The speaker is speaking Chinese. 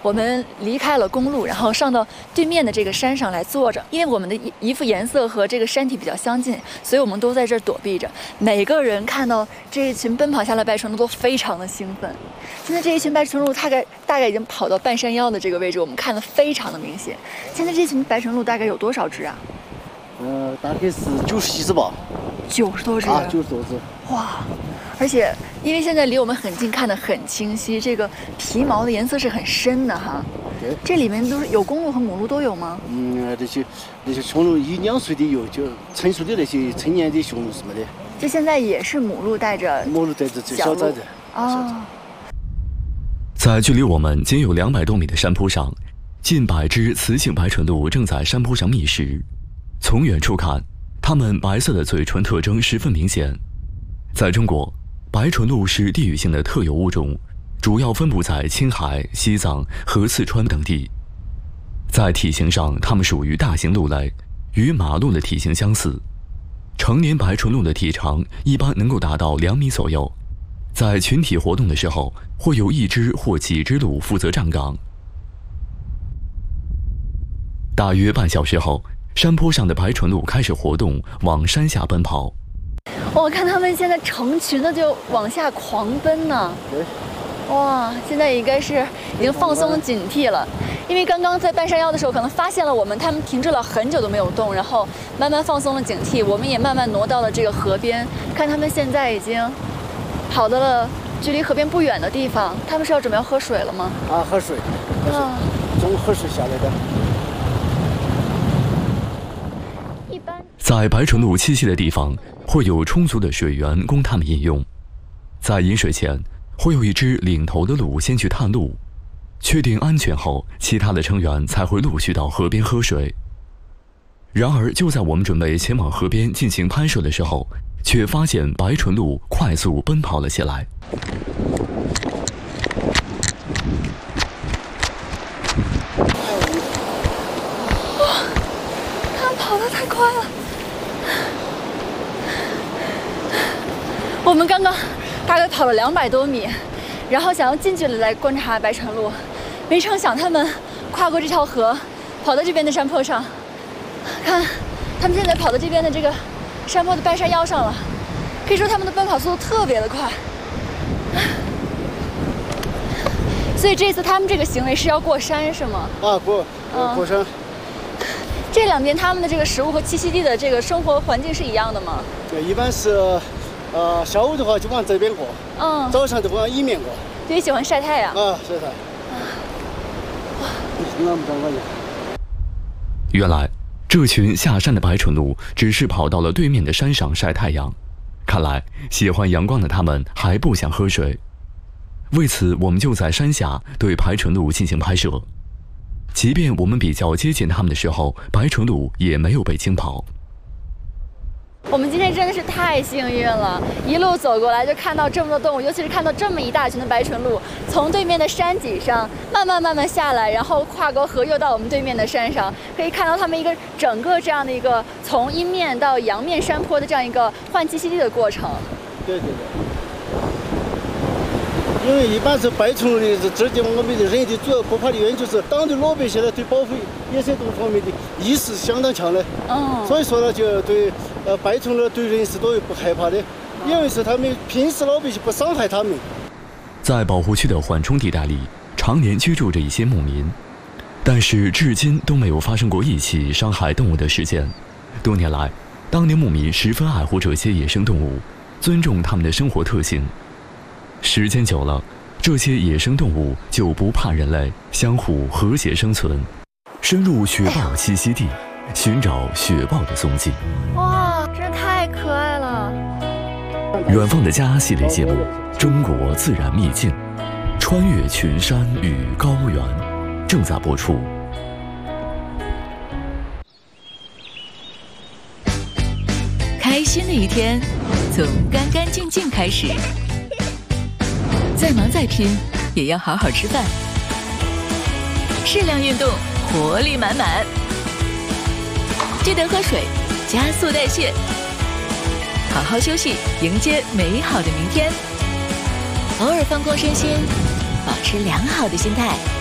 我们离开了公路，然后上到对面的这个山上来坐着。因为我们的衣服颜色和这个山体比较相近，所以我们都在这儿躲避着。每个人看到这一群奔跑下来白唇鹿都非常的兴奋。现在这一群白唇鹿大概已经跑到半山腰的这个位置，我们看得非常的明显。现在这群白唇鹿大概有多少只啊？ 大概是90几只吧。 90多只啊，90多只。 哇！而且因为现在离我们很近，看得很清晰，这个皮毛的颜色是很深的哈。 对。 这里面都是有公鹿和母鹿都有吗？ 那些雄鹿1、2岁的有，就成熟的那些成年的雄鹿什么的。 这现在也是母鹿带着这小崽子。 哦。 在距离我们仅有200多米的山坡上，近100只雌性白唇鹿正在山坡上觅食。从远处看，它们白色的嘴唇特征十分明显。在中国，白唇鹿是地域性的特有物种，主要分布在青海、西藏和四川等地。在体型上，它们属于大型鹿类，与马鹿的体型相似。成年白唇鹿的体长一般能够达到2米左右。在群体活动的时候，会有1只或几只鹿负责站岗。大约半小时后，山坡上的白唇鹿开始活动，往山下奔跑。 我看他们现在成群的就往下狂奔呢。 对。 哇，现在应该是已经放松警惕了，因为刚刚在半山腰的时候可能发现了我们，他们停滞了很久都没有动，然后慢慢放松了警惕，我们也慢慢挪到了这个河边，看他们现在已经跑到了距离河边不远的地方。他们是要准备要喝水了吗？ 啊，喝水。中午喝水下来的。 在白唇鹿栖息的地方，会有充足的水源供它们饮用。在饮水前，会有1只领头的鹿先去探路，确定安全后，其他的成员才会陆续到河边喝水。然而，就在我们准备前往河边进行拍摄的时候，却发现白唇鹿快速奔跑了起来。 哇，它们跑得太快了！我们刚刚大概跑了200多米，然后想要近距离来观察白唇鹿，没成想他们跨过这条河，跑到这边的山坡上。看，他们现在跑到这边的这个山坡的半山腰上了，可以说他们的奔跑速度特别的快。所以这次他们这个行为是要过山是吗？ 啊，过山。 这两边他们的这个食物和栖息地的这个生活环境是一样的吗？ 对，一般是。下午的话就往这边过，早上就往一面过。 对，喜欢晒太阳。 啊，晒太阳。 原来，这群下山的白唇鹿只是跑到了对面的山上晒太阳。看来，喜欢阳光的它们还不想喝水。为此，我们就在山下对白唇鹿进行拍摄。即便我们比较接近它们的时候，白唇鹿也没有被惊跑。 我们今天真的是太幸运了，一路走过来就看到这么多动物，尤其是看到这么一大群的白唇鹿从对面的山脊上慢慢下来，然后跨过河又到我们对面的山上，可以看到它们一个整个这样的一个从阴面到阳面山坡的这样一个换栖息地的过程。 对。因为一般是白唇鹿的直接我们的人的主要不怕的原因就是党对老百姓呢对保护野生动物方面的意识相当强的。所以说呢就对白唇鹿对人是都不害怕的，因为是他们平时老百姓不伤害他们。 在保护区的缓冲地带里，常年居住着一些牧民，但是至今都没有发生过一起伤害动物的事件。多年来，当地牧民十分爱护这些野生动物，尊重它们的生活特性。时间久了，这些野生动物就不怕人类，相互和谐生存。深入雪豹栖息地，寻找雪豹的踪迹。 哇，真的太可爱了！ 远方的家系列节目《中国自然秘境》，穿越群山与高原，正在播出。 开心的一天，从干干净净开始。再忙再拼，也要好好吃饭。适量运动，活力满满。记得喝水，加速代谢。好好休息，迎接美好的明天。偶尔放空身心，保持良好的心态。